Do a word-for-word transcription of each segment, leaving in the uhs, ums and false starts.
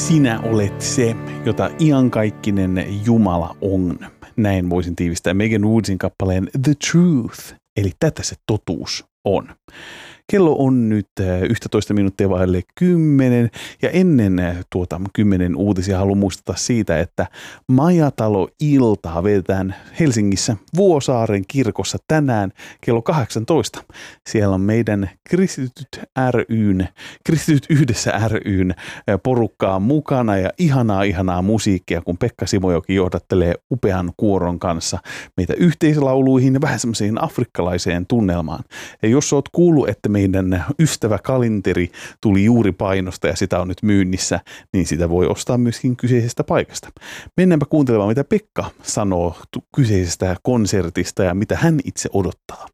Sinä olet se, jota iankaikkinen Jumala on. Näin voisin tiivistää Megan Woodsin kappaleen The Truth, eli tätä se totuus on. Kello on nyt yksitoista minuuttia vaille kymmenen ja ennen tuota kymmenen uutisia haluan muistuttaa siitä, että Majatalo-iltaa vedetään Helsingissä Vuosaaren kirkossa tänään kello kahdeksantoista. Siellä on meidän Kristityt ry:n, Kristityt yhdessä ry:n porukkaa mukana ja ihanaa ihanaa musiikkia, kun Pekka Simojoki johdattelee upean kuoron kanssa meitä yhteislauluihin ja vähän semmoiseen afrikkalaiseen tunnelmaan. Ja jos oot kuullut, että meidän ystäväkalenteri tuli juuri painosta ja sitä on nyt myynnissä, niin sitä voi ostaa myöskin kyseisestä paikasta. Mennäänpä kuuntelemaan, mitä Pekka sanoo kyseisestä konsertista ja mitä hän itse odottaa.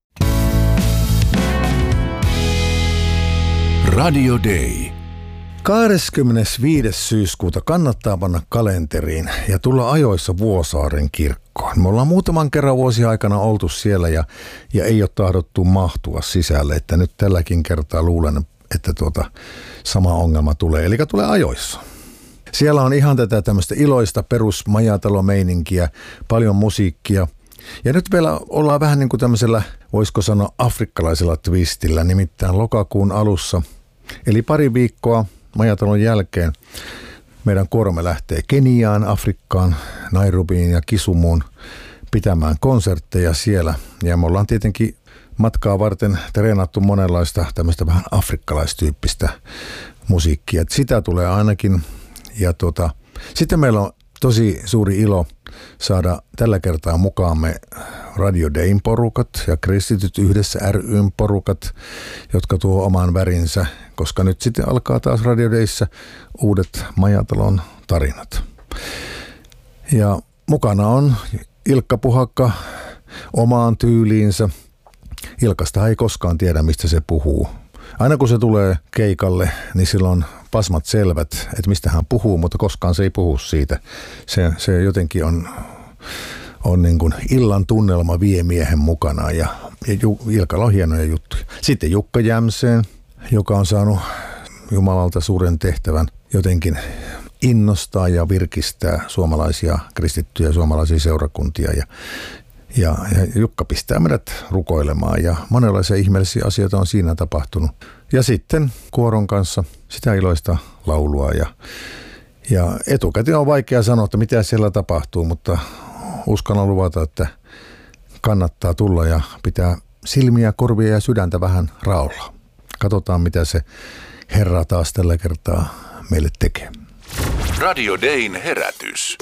Radio Day. kahdeskymmenesviides syyskuuta kannattaa panna kalenteriin ja tulla ajoissa Vuosaaren kirkkoon. Me ollaan muutaman kerran vuosien aikana oltu siellä ja, ja ei ole tahdottu mahtua sisälle, että nyt tälläkin kertaa luulen, että tuota sama ongelma tulee, eli tulee ajoissa. Siellä on ihan tätä tämmöistä iloista perusmajatalomeininkiä, paljon musiikkia. Ja nyt vielä ollaan vähän niin kuin tämmöisellä, voisiko sanoa afrikkalaisella twistillä, nimittäin lokakuun alussa. Eli pari viikkoa Majatalon jälkeen meidän kuoromme lähtee Keniaan, Afrikkaan, Nairobiin ja Kisumuun pitämään konsertteja siellä. Ja me ollaan tietenkin matkaa varten treenattu monenlaista tämmöistä vähän afrikkalaistyyppistä musiikkia. Et sitä tulee ainakin. Ja tuota, sitten meillä on tosi suuri ilo saada tällä kertaa mukaamme Radio Dayn porukat ja Kristityt yhdessä ry:n porukat, jotka tuo oman värinsä, koska nyt sitten alkaa taas Radio Dayssä uudet Majatalon tarinat. Ja mukana on Ilkka Puhakka omaan tyyliinsä. Ilkasta ei koskaan tiedä, mistä se puhuu. Aina kun se tulee keikalle, niin silloin pasmat selvät, että mistä hän puhuu, mutta koskaan se ei puhu siitä. Se, se jotenkin on, on niin kuin illan tunnelma vie miehen mukana ja, ja Ilkalla on hienoja juttuja. Sitten Jukka Jämseen, joka on saanut Jumalalta suuren tehtävän jotenkin innostaa ja virkistää suomalaisia kristittyjä, suomalaisia seurakuntia ja Ja, ja Jukka pistää meidät rukoilemaan ja monenlaisia ihmeellisiä asioita on siinä tapahtunut. Ja sitten kuoron kanssa sitä iloista laulua ja, ja etukäteen on vaikea sanoa, että mitä siellä tapahtuu, mutta uskallan luvata, että kannattaa tulla ja pitää silmiä, korvia ja sydäntä vähän raolla. Katsotaan, mitä se Herra taas tällä kertaa meille tekee. Radio Dayn herätys.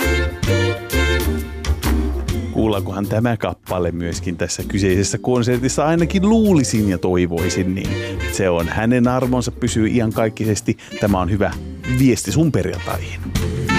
Kuullaankohan tämä kappale myöskin tässä kyseisessä konsertissa, ainakin luulisin ja toivoisin, niin se on hänen armonsa pysyy iankaikkisesti. Tämä on hyvä viesti sun perjantaihin.